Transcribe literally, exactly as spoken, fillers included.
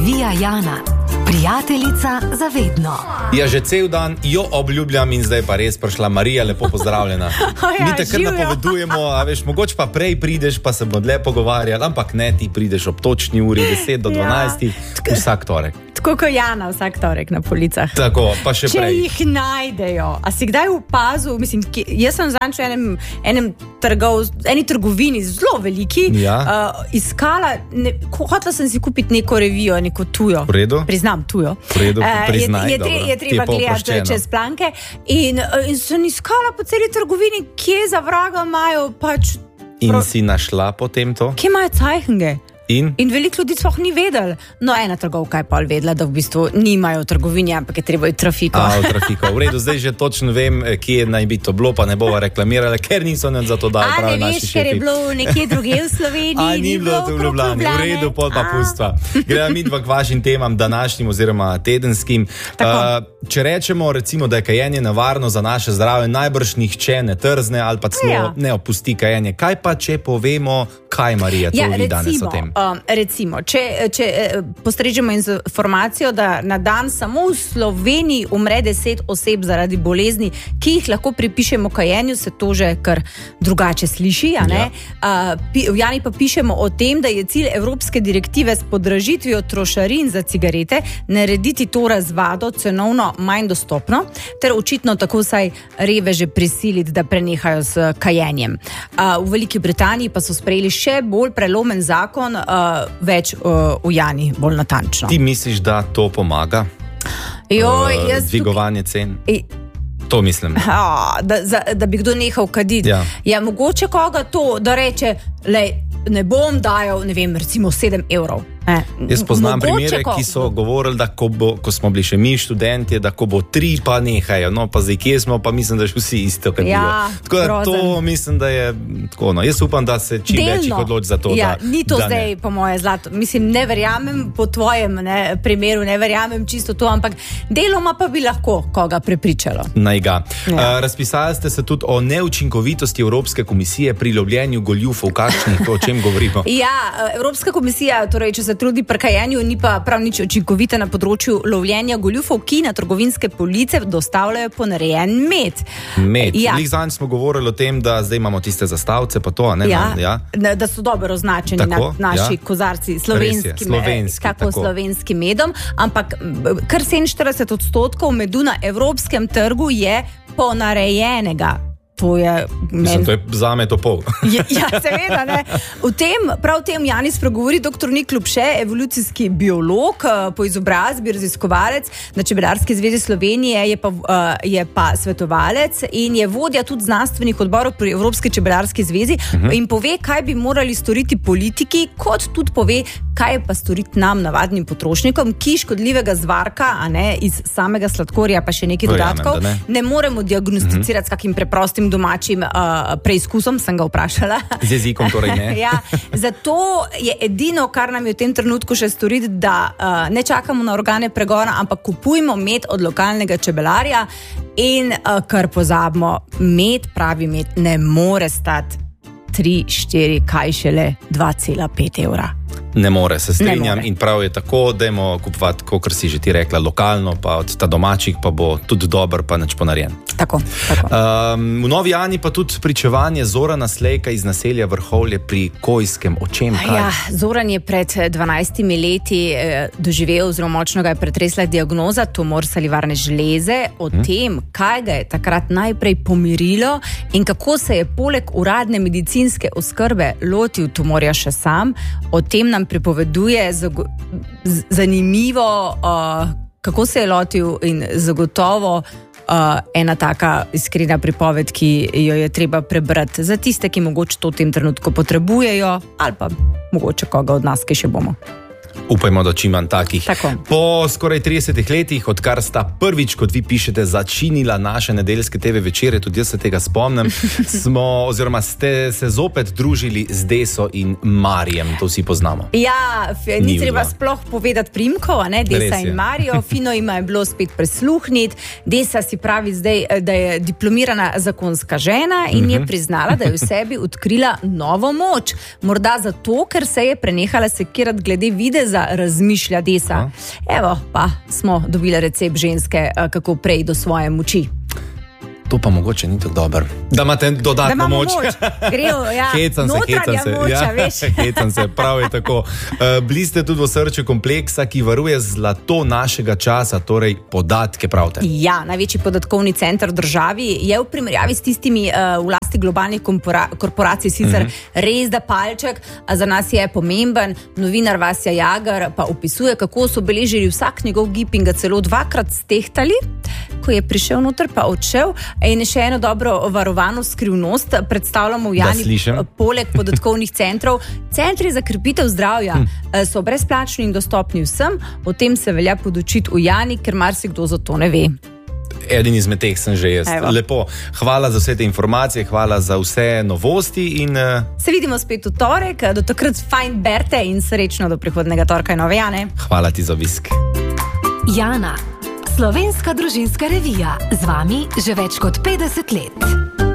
Revija Jana. Prijateljica za vedno. Ja, že cel dan jo obljubljam in zdaj pa res prišla Marija, lepo pozdravljena. ja, Mi te kar napovedujemo, a veš, mogoče pa prej prideš, pa se bomo dlje pogovarjali, ampak ne, ti prideš ob točni uri deset do dvanajst, ja. Vsak torek. Tako kot Jana vsak torek na policah. Tako, pa še Če prej. jih najdejo. A si kdaj opazil, mislim, ki, jaz sem zanj v enem, enem trgov, eni trgovini, zelo veliki, Ja. uh, iskala, ne, hotela sem si kupiti neko revijo, neko tujo. V redu. Priznam, tujo. V redu, priznaj, je, je, je, dobro. tre, je Ti treba je pa gledati oproščeno. čez planke. In, uh, in sem iskala po celi trgovini, kje za vraga imajo pač... In pro- si našla potem to? Kje imajo cajhenge? In? In veliko ljudi sploh ni vedel. No, ena trgovka je pa vedela, da v bistvu nimajo trgovine, ampak je treba iti trafiko. A, v trafiko. V redu, zdaj že točno vem, kje naj bi to bilo, pa ne bova reklamirala, ker niso nam za to dali A pravi ne naši veš, ker je šefi. bilo nekje druge v Sloveniji. A ni bilo to v okrog Ljubljani, v Ljubljane? redu, pol pa A. pustva. Gremo mi dva k vašim temam, današnjim oziroma tedenskim. Tako. Uh, če rečemo, recimo, da je kajenje nevarno za naše zdravje, najbrž nihče ne trzne ali pa celo Ja. ne opusti kajenje. Kaj pa, če povemo, kaj Marija, to Ja, vi danes o recimo, tem? um, recimo, če, če eh, postrežemo informacijo, da na dan samo v Sloveniji umre deset oseb zaradi bolezni, ki jih lahko pripišemo kajenju, se to že kar drugače sliši. A ne? Ja. Uh, pi, v Jani pa pišemo o tem, da je cilj Evropske direktive s podražitvijo trošarin za cigarete narediti to razvado cenovno manj dostopno, ter očitno tako vsaj reveže prisiliti, da prenehajo s kajenjem. Uh, v Veliki Britaniji pa so sprejeli še bolj prelomen zakon, uh, več uh, v Jani, bolj natančno. Ti misliš, da to pomaga? Joj, Uh, jaz dvigovanje cen? tukaj- To mislim. A, da, za, da bi kdo nehal kaditi. Ja. Ja, mogoče koga to, da reče, lej, ne bom dajal, ne vem, recimo sedem evrov. Ne. Jaz poznam Mogoče primere, ko- ki so govorili, da ko, bo, ko smo bili še mi študenti, da ko bo tri, pa nehajo. No, pa zdaj kje smo, pa mislim, da še vsi isto kadijo. Ja, tako da to grozen. mislim, da je tako. No. Jaz upam, da se čim več jih odloči za to. Ja, da, ni to da zdaj, ne. po moje, zlato. Mislim, ne verjamem po tvojem ne, primeru, ne verjamem čisto to, ampak deloma pa bi lahko koga prepričalo. Naj ga. Ja. Uh, razpisali ste se tudi o neučinkovitosti Evropske komisije pri lovljenju goljufov. Kakšnih, o čem govorimo? Ja, Evropska komisija, torej, če se trudi pri kajenju, ni pa prav nič učinkovita na področju lovljenja goljufov, ki na trgovinske police dostavljajo ponarejen med. Med. Ja. Lih zanj smo govorili o tem, da zdaj imamo tiste zastavce, pa to, a ne? Ja, ja? da- da so dobro označeni Tako, na, naši ja. kozarci Res je, slovenskim, slovenski, kako tako. slovenskim medom, ampak m, kar sedeminštirideset odstotkov medu na evropskem trgu je ponarejenega. To je Mislim, meni. to je zame to pol. Ja, ja, seveda, ne. V tem, prav v tem Jani spregovori doktor Nik Lupše, evolucijski biolog, eh, po izobrazbi raziskovalec na Čebelarski zvezi Slovenije, je pa, eh, je pa svetovalec in je vodja tudi znanstvenih odborov pri Evropski čebelarski zvezi uh-huh. in pove, kaj bi morali storiti politiki, kot tudi pove, kaj pa storiti nam, navadnim potrošnikom, ki škodljivega zvarka, a ne, iz samega sladkorja, pa še nekaj Verjamem, dodatkov, da ne. ne moremo diagnosticirati uh-huh. s kakim preprostim domačim uh, preizkusom, sem ga vprašala. Z jezikom torej ne. Ja, zato je edino, kar nam je v tem trenutku še storiti, da uh, ne čakamo na organe pregona, ampak kupujmo med od lokalnega čebelarja in uh, kar pozabimo, med, pravi med, ne more stati tri, štiri, kaj šele dva cela pet evra. Ne more, se strinjam more. in prav je tako, dajmo kupovati, kot si že ti rekla, lokalno, pa od ta domačih pa bo tudi dober, pa nič ponarejen. Tako, tako. Um, v Novi Jani pa tudi pričevanje Zorana Slejka iz naselja Vrhovlje pri Kojskem. O čem kaj? Ja, Zoran je pred dvanajstimi leti eh, doživel, oziroma močno ga je pretresla diagnoza tumor salivarne žleze. O hmm. tem, kaj ga je takrat najprej pomirilo in kako se je poleg uradne medicinske oskrbe lotil tumorja še sam, o tem nam pripoveduje zago- z- zanimivo, uh, kako se je lotil in zagotovo Uh, ena taka iskrena pripoved, ki jo je treba prebrati za tiste, ki mogoče to v tem trenutku potrebujejo, ali pa mogoče koga od nas, ki še bomo. Upajmo, da čim manj takih. Tako. Po skoraj tridesetih letih, odkar sta prvič, kot vi pišete, začinila naše nedeljske te ve večere, tudi jaz se tega spomnim, smo, oziroma ste se zopet družili z Deso in Marijem, to vsi poznamo. Ja, f- ni Ni treba vdva. sploh povedati primkov, a ne, Desa Res je. in Marijo, fino ima je bilo spet prisluhniti. Desa si pravi zdaj, da je diplomirana zakonska žena in je priznala, da je v sebi odkrila novo moč. Morda zato, ker se je prenehala sekirati glede videza desa, razmišlja desa. Evo, pa smo dobili recept ženske, kako prej do svoje moči. To pa mogoče ni tako dobro. Da imate dodatno moč. moč. Grejo, ja, hecam se, hecam se. Moča, ja, hecam se, prav je tako. Uh, bili ste tudi v srču kompleksa, ki varuje zlato našega časa, torej podatke, pravite. Ja, največji podatkovni center v državi je v primerjavi s tistimi uh, v lasti globalnih korporacij sicer uh -huh. res da palček, a za nas je pomemben. Novinar Vasja Jagar pa opisuje, kako so beležili vsak njegov gib in ga celo dvakrat stehtali, ko je prišel noter pa odšel. In še eno dobro varovano skrivnost predstavljamo v Jani, poleg podatkovnih centrov. Centri za krepitev zdravja hm. so brezplačni in dostopni vsem, o tem se velja podučiti v Jani, ker marsikdo za to ne ve. Eden izmed teh sem že jaz. Evo. Lepo, hvala za vse te informacije, hvala za vse novosti in... Uh... Se vidimo spet v torek, do takrat fajn berte in srečno do prihodnega torka in nove Jane. Hvala ti za obisk. Jana, slovenska družinska revija, z vami že več kot petdeset let.